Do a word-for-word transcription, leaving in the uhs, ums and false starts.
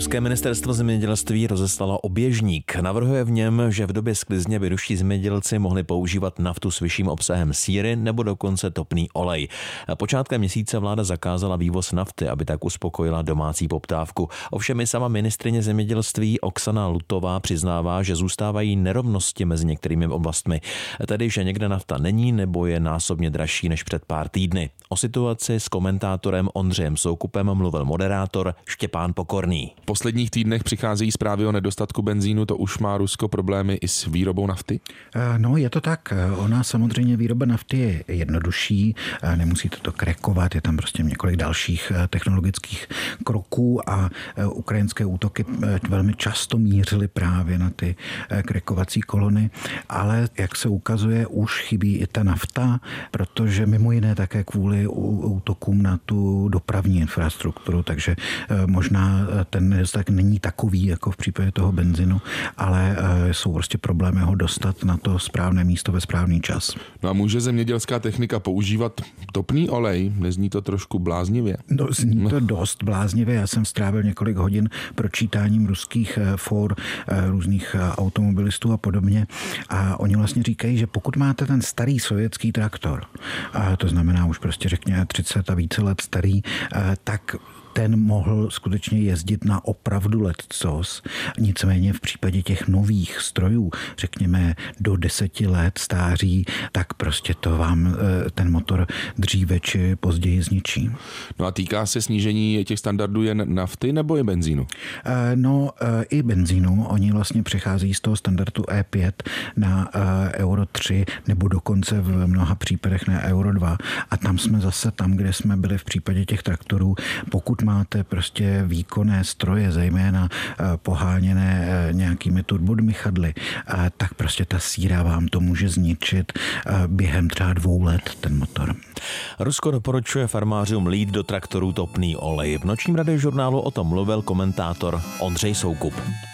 Ruské ministerstvo zemědělství rozeslalo oběžník. Navrhuje v něm, že v době sklizně by ruští zemědělci mohli používat naftu s vyšším obsahem síry nebo dokonce topný olej. Počátkem měsíce vláda zakázala vývoz nafty, aby tak uspokojila domácí poptávku. Ovšem i sama ministryně zemědělství Oksana Lutová přiznává, že zůstávají nerovnosti mezi některými oblastmi. Tedy, že někde nafta není nebo je násobně dražší než před pár týdny. O situaci s komentátorem Ondřejem Soukupem mluvil moderátor Štěpán Pokorný. V posledních týdnech přicházejí zprávy o nedostatku benzínu, to už má Rusko problémy i s výrobou nafty? No, je to tak. Ona samozřejmě výroba nafty je jednodušší, nemusíte to krekovat, je tam prostě několik dalších technologických kroků a ukrajinské útoky velmi často mířily právě na ty krekovací kolony, ale jak se ukazuje, už chybí i ta nafta, protože mimo jiné také kvůli útokům na tu dopravní infrastrukturu, takže možná ten nedostatek není takový jako v případě toho benzinu, ale jsou prostě problémy ho dostat na to správné místo ve správný čas. No a může zemědělská technika používat topný olej? Nezní to trošku bláznivě? No, zní to dost bláznivě. Já jsem strávil několik hodin pročítáním ruských for, různých automobilistů a podobně. A oni vlastně říkají, že pokud máte ten starý sovětský traktor, a to znamená už prostě řekněme třicet a více let starý, tak ten mohl skutečně jezdit na opravdu lecos. Nicméně v případě těch nových strojů, řekněme do deseti let stáří, tak prostě to vám ten motor dříve či později zničí. No a týká se snížení těch standardů jen nafty nebo i benzínu? No i benzínu. Oni vlastně přechází z toho standardu E pět na Euro tři nebo dokonce v mnoha případech na Euro dva. A tam jsme zase tam, kde jsme byli v případě těch traktorů. Pokud máte prostě výkonné stroje, zejména poháněné nějakými turbodmychadly, tak prostě ta síra vám to může zničit během třeba dvou let ten motor. Rusko doporučuje farmářům lít do traktorů topný olej. V nočním radiožurnálu o tom mluvil komentátor Ondřej Soukup.